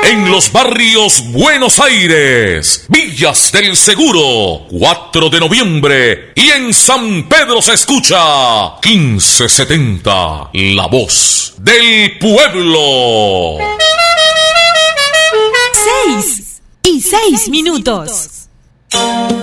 en los barrios Buenos Aires, Villas del Seguro, 4 de noviembre, y en San Pedro se escucha 1570, la voz del pueblo. 6:06.